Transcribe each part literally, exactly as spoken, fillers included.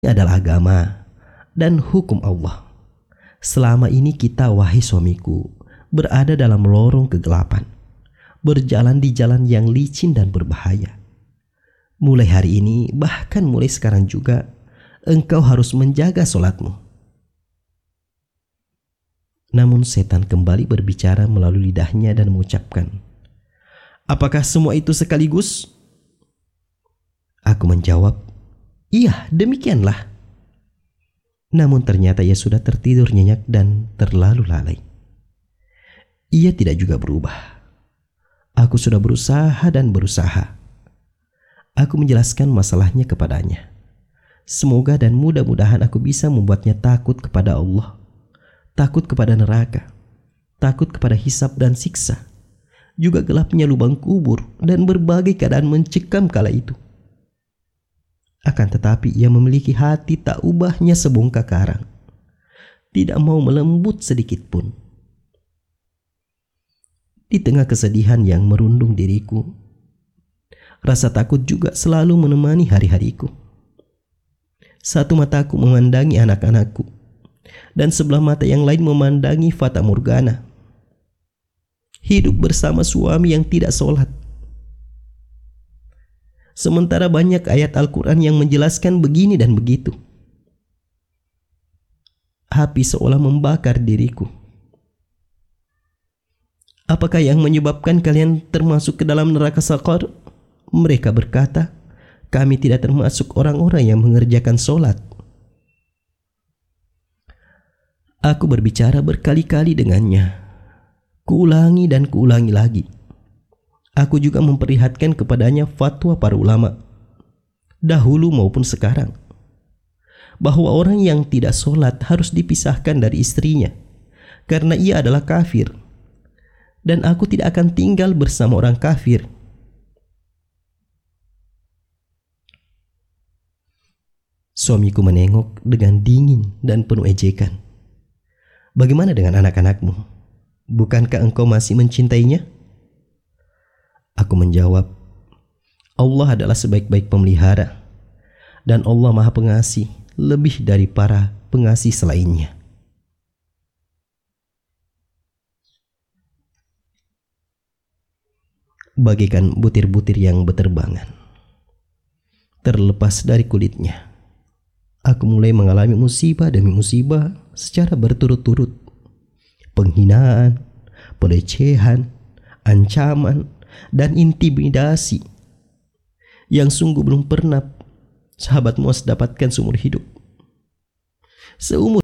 adalah agama dan hukum Allah. Selama ini kita, wahai suamiku, berada dalam lorong kegelapan, berjalan di jalan yang licin dan berbahaya. Mulai hari ini, bahkan mulai sekarang juga, engkau harus menjaga solatmu. Namun setan kembali berbicara melalui lidahnya dan mengucapkan, apakah semua itu sekaligus? Aku menjawab, iya, demikianlah. Namun ternyata ia sudah tertidur nyenyak dan terlalu lalai. Ia tidak juga berubah. Aku sudah berusaha dan berusaha. Aku menjelaskan masalahnya kepadanya. Semoga dan mudah-mudahan aku bisa membuatnya takut kepada Allah, takut kepada neraka, takut kepada hisab dan siksa, juga gelapnya lubang kubur dan berbagai keadaan mencekam kala itu. Akan tetapi ia memiliki hati tak ubahnya sebongkah karang, tidak mau melembut sedikit pun. Di tengah kesedihan yang merundung diriku, rasa takut juga selalu menemani hari-hariku. Satu mataku memandangi anak-anakku, dan sebelah mata yang lain memandangi fata morgana. Hidup bersama suami yang tidak sholat. Sementara banyak ayat Al-Quran yang menjelaskan begini dan begitu. Api seolah membakar diriku. Apakah yang menyebabkan kalian termasuk ke dalam neraka Saqar? Mereka berkata, kami tidak termasuk orang-orang yang mengerjakan sholat. Aku berbicara berkali-kali dengannya. Kuulangi dan kuulangi lagi. Aku juga memperlihatkan kepadanya fatwa para ulama, dahulu maupun sekarang, bahwa orang yang tidak sholat harus dipisahkan dari istrinya, karena ia adalah kafir, dan aku tidak akan tinggal bersama orang kafir. Suamiku menengok dengan dingin dan penuh ejekan. Bagaimana dengan anak-anakmu? Bukankah engkau masih mencintainya? Aku menjawab, Allah adalah sebaik-baik pemelihara, dan Allah Maha Pengasih lebih dari para pengasih selainnya. Bagaikan butir-butir yang beterbangan, terlepas dari kulitnya, aku mulai mengalami musibah demi musibah secara berturut-turut. Penghinaan, pelecehan, ancaman, dan intimidasi yang sungguh belum pernah sahabat Muaz dapatkan seumur hidup. Seumur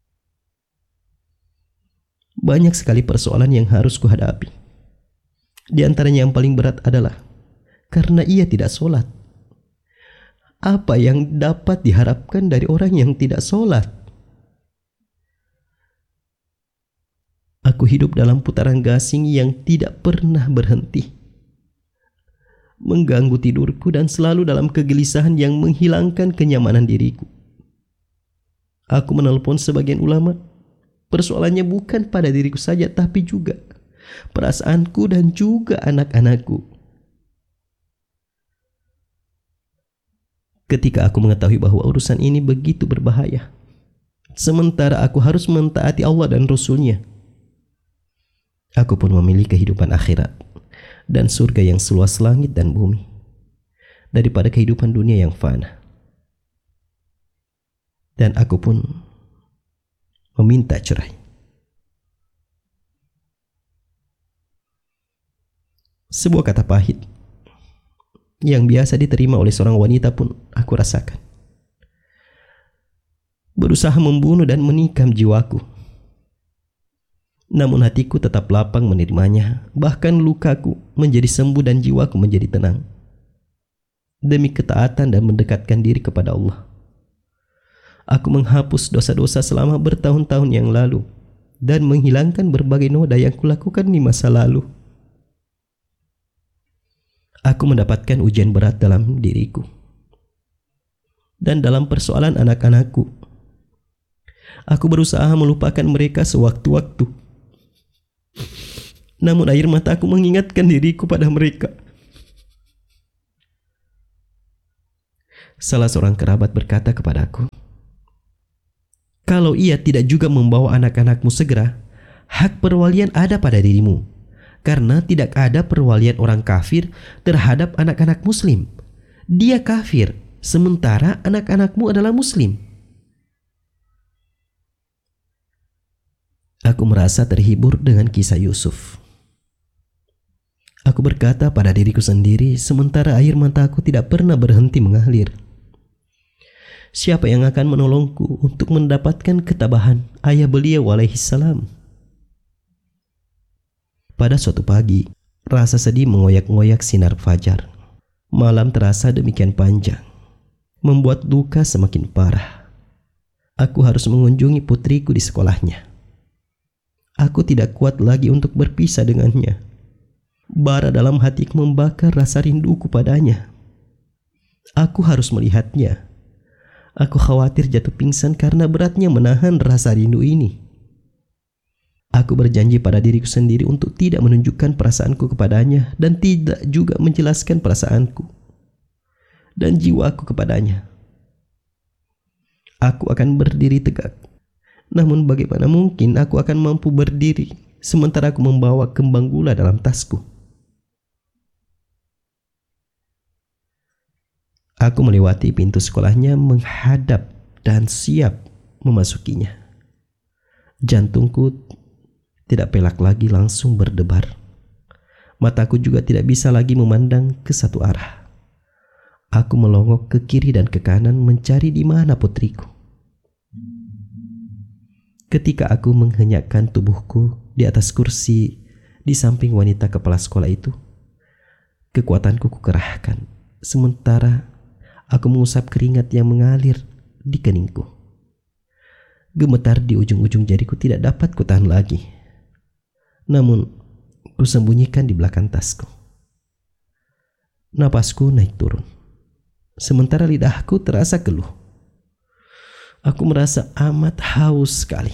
banyak sekali persoalan yang harus kuhadapi. Di antaranya yang paling berat adalah karena ia tidak sholat. Apa yang dapat diharapkan dari orang yang tidak sholat? Aku hidup dalam putaran gasing yang tidak pernah berhenti, mengganggu tidurku dan selalu dalam kegelisahan yang menghilangkan kenyamanan diriku. Aku menelpon sebagian ulama. Persoalannya bukan pada diriku saja, tapi juga perasaanku dan juga anak-anakku. Ketika aku mengetahui bahwa urusan ini begitu berbahaya, sementara aku harus mentaati Allah dan Rasul-Nya, aku pun memilih kehidupan akhirat dan surga yang seluas langit dan bumi daripada kehidupan dunia yang fana. Dan aku pun meminta cerai. Sebuah kata pahit yang biasa diterima oleh seorang wanita pun aku rasakan. Berusaha membunuh dan menikam jiwaku. Namun hatiku tetap lapang menerimanya, bahkan lukaku menjadi sembuh dan jiwaku menjadi tenang. Demi ketaatan dan mendekatkan diri kepada Allah, aku menghapus dosa-dosa selama bertahun-tahun yang lalu dan menghilangkan berbagai noda yang kulakukan di masa lalu. Aku mendapatkan ujian berat dalam diriku dan dalam persoalan anak-anakku. Aku berusaha melupakan mereka sewaktu-waktu. Namun air mataku mengingatkan diriku pada mereka. Salah seorang kerabat berkata kepadaku, "Kalau ia tidak juga membawa anak-anakmu segera, hak perwalian ada pada dirimu, karena tidak ada perwalian orang kafir terhadap anak-anak muslim. Dia kafir, sementara anak-anakmu adalah muslim." Aku merasa terhibur dengan kisah Yusuf. Aku berkata pada diriku sendiri, sementara air mataku tidak pernah berhenti mengalir, siapa yang akan menolongku untuk mendapatkan ketabahan ayah beliau alaihi salam? Pada suatu pagi, rasa sedih mengoyak-ngoyak sinar fajar. Malam terasa demikian panjang, membuat duka semakin parah. Aku harus mengunjungi putriku di sekolahnya. Aku tidak kuat lagi untuk berpisah dengannya. Bara dalam hatiku membakar rasa rinduku padanya. Aku harus melihatnya. Aku khawatir jatuh pingsan karena beratnya menahan rasa rindu ini. Aku berjanji pada diriku sendiri untuk tidak menunjukkan perasaanku kepadanya dan tidak juga menjelaskan perasaanku dan jiwaku kepadanya. Aku akan berdiri tegak. Namun bagaimana mungkin aku akan mampu berdiri sementara aku membawa kembang gula dalam tasku? Aku melewati pintu sekolahnya, menghadap dan siap memasukinya. Jantungku tidak pelak lagi, langsung berdebar. Mataku juga tidak bisa lagi memandang ke satu arah. Aku melongok ke kiri dan ke kanan mencari di mana putriku. Ketika aku menghenyakkan tubuhku di atas kursi di samping wanita kepala sekolah itu, kekuatanku kukerahkan, sementara aku mengusap keringat yang mengalir di keningku. Gemetar di ujung-ujung jariku tidak dapat kutahan lagi. Namun, kusembunyikan di belakang tasku. Napasku naik turun, sementara lidahku terasa keluh. Aku merasa amat haus sekali.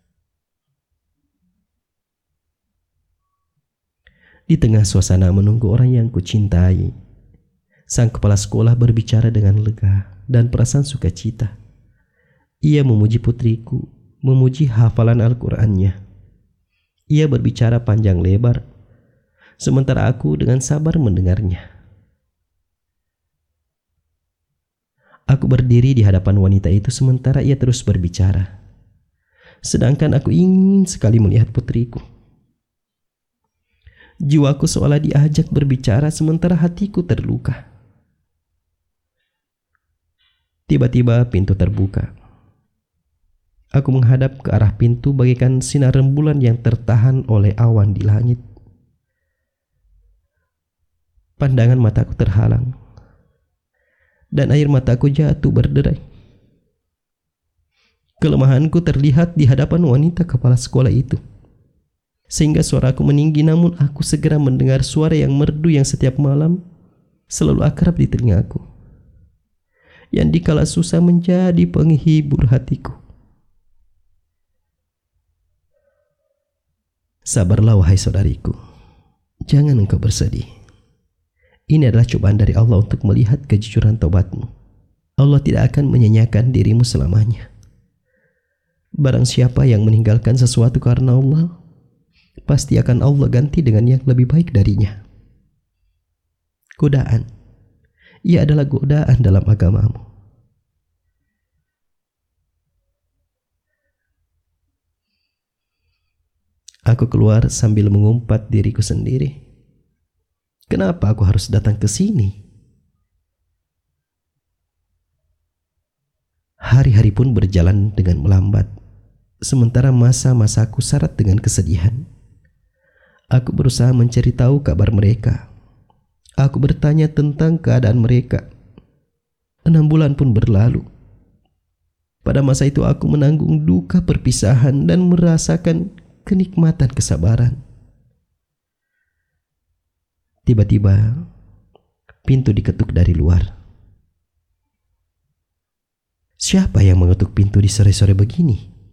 Di tengah suasana menunggu orang yang kucintai, sang kepala sekolah berbicara dengan lega dan perasaan sukacita. Ia memuji putriku, memuji hafalan Al-Qur'annya. Ia berbicara panjang lebar, sementara aku dengan sabar mendengarnya. Aku berdiri di hadapan wanita itu sementara ia terus berbicara. Sedangkan aku ingin sekali melihat putriku. Jiwaku seolah diajak berbicara sementara hatiku terluka. Tiba-tiba pintu terbuka. Aku menghadap ke arah pintu bagaikan sinar rembulan yang tertahan oleh awan di langit. Pandangan mataku terhalang, dan air mataku jatuh berderai. Kelemahanku terlihat di hadapan wanita kepala sekolah itu, sehingga suaraku meninggi, namun aku segera mendengar suara yang merdu yang setiap malam selalu akrab di telingaku, yang dikala susah menjadi penghibur hatiku. Sabarlah wahai saudariku, jangan engkau bersedih. Ini adalah cobaan dari Allah untuk melihat kejujuran taubatmu. Allah tidak akan menyanyiakan dirimu selamanya. Barang siapa yang meninggalkan sesuatu karena Allah, pasti akan Allah ganti dengan yang lebih baik darinya. Godaan, ia adalah godaan dalam agamamu. Aku keluar sambil mengumpat diriku sendiri. Kenapa aku harus datang ke sini? Hari-hari pun berjalan dengan melambat, sementara masa-masaku syarat dengan kesedihan. Aku berusaha mencari tahu kabar mereka. Aku bertanya tentang keadaan mereka. Enam bulan pun berlalu. Pada masa itu aku menanggung duka perpisahan dan merasakan kenikmatan kesabaran. Tiba-tiba pintu diketuk dari luar. Siapa yang mengetuk pintu di sore-sore begini?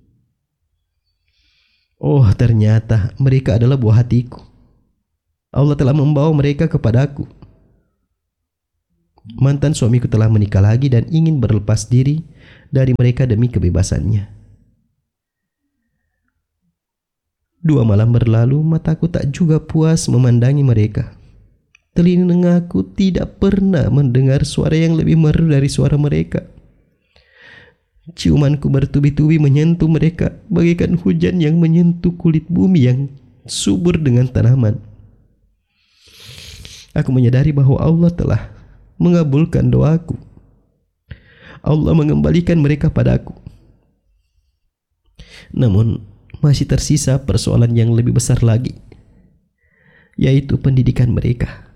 Oh, ternyata mereka adalah buah hatiku. Allah telah membawa mereka kepadaku. Mantan suamiku telah menikah lagi dan ingin berlepas diri dari mereka demi kebebasannya. Dua malam berlalu, mataku tak juga puas memandangi mereka. Telingaku tidak pernah mendengar suara yang lebih merdu dari suara mereka. Ciumanku bertubi-tubi menyentuh mereka bagaikan hujan yang menyentuh kulit bumi yang subur dengan tanaman. Aku menyadari bahwa Allah telah mengabulkan doaku. Allah mengembalikan mereka padaku. Namun masih tersisa persoalan yang lebih besar lagi, yaitu pendidikan mereka.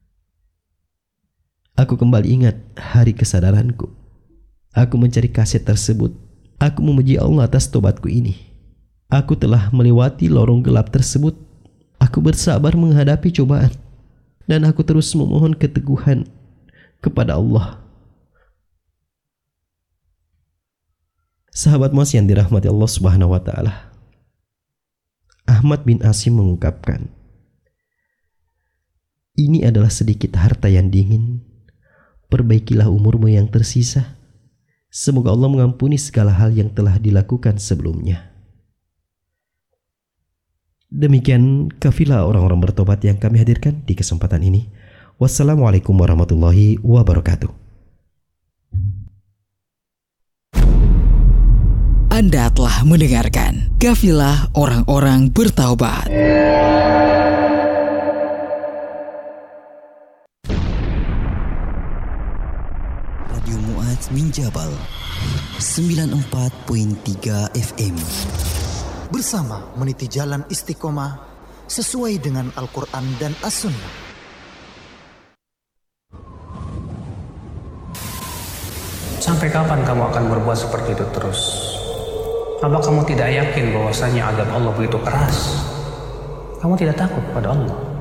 Aku kembali ingat hari kesadaranku. Aku mencari kaset tersebut. Aku memuji Allah atas tobatku ini. Aku telah melewati lorong gelap tersebut. Aku bersabar menghadapi cobaan. Dan aku terus memohon keteguhan kepada Allah. Sahabat Mas yang dirahmati Allah Subhanahu wa taala. Ahmad bin Asim mengungkapkan, ini adalah sedikit harta yang dingin. Perbaikilah umurmu yang tersisa. Semoga Allah mengampuni segala hal yang telah dilakukan sebelumnya. Demikian kafilah orang-orang bertobat yang kami hadirkan di kesempatan ini. Wassalamualaikum warahmatullahi wabarakatuh. Anda telah mendengarkan kafilah orang-orang bertaubat. Radio Mu'adz min Jabal sembilan puluh empat koma tiga F M. Bersama meniti jalan istiqomah sesuai dengan Al-Quran dan As-Sunnah. Sampai kapan kamu akan berbuat seperti itu terus? Apa kamu tidak yakin bahwasanya azab Allah begitu keras? Kamu tidak takut pada Allah?